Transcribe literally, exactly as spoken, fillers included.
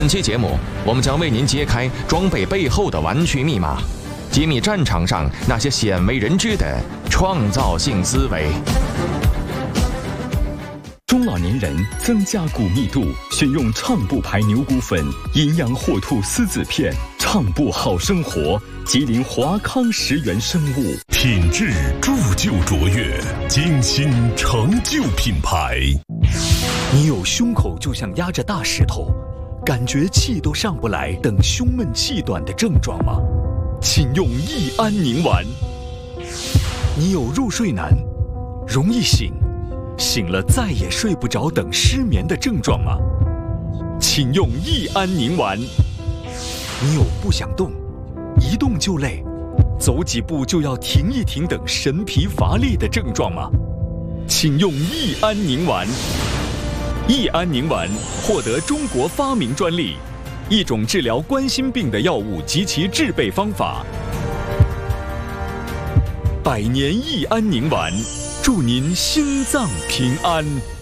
本期节目，我们将为您揭开装备背后的玩具密码，揭秘战场上那些鲜为人知的创造性思维。 中老年人增加骨密度，选用畅步牌牛骨粉、营养火兔丝子片。畅步好生活，吉林华康十元生物， 品质铸就卓越，精心成就品牌。 你有胸口就像压着大石头，感觉气都上不来等胸闷气短的症状吗？请用益安宁丸。你有入睡难，容易醒，醒了再也睡不着等失眠的症状吗？请用益安宁丸。你有不想动，一动就累，走几步就要停一停等神疲乏力的症状吗？请用益安宁丸。益安宁丸获得中国发明专利，一种治疗冠心病的药物及其制备方法。百年益安宁丸，祝您心脏平安。